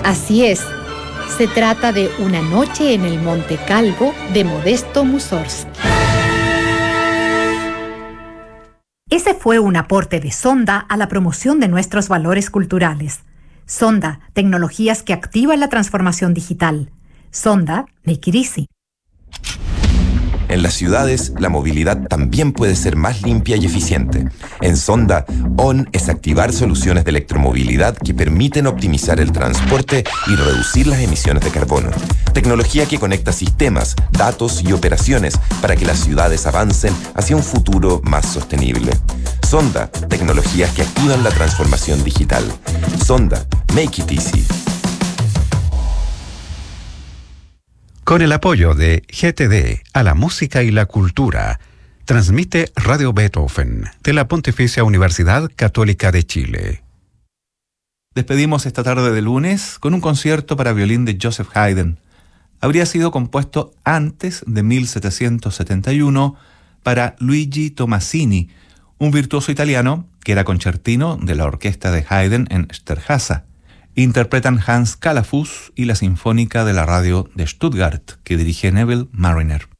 Así es. Se trata de Una noche en el Monte Calvo de Modesto Mussorgsky. Ese fue un aporte de Sonda a la promoción de nuestros valores culturales. Sonda, tecnologías que activan la transformación digital. Sonda, make it easy. En las ciudades, la movilidad también puede ser más limpia y eficiente. En Sonda, ON es activar soluciones de electromovilidad que permiten optimizar el transporte y reducir las emisiones de carbono. Tecnología que conecta sistemas, datos y operaciones para que las ciudades avancen hacia un futuro más sostenible. Sonda, tecnologías que activan la transformación digital. Sonda, make it easy. Con el apoyo de GTD a la música y la cultura, transmite Radio Beethoven de la Pontificia Universidad Católica de Chile. Despedimos esta tarde de lunes con un concierto para violín de Joseph Haydn. Habría sido compuesto antes de 1771 para Luigi Tomasini, un virtuoso italiano que era concertino de la orquesta de Haydn en Esterháza. Interpretan Hans Calaphus y la Sinfónica de la Radio de Stuttgart, que dirige Neville Marriner.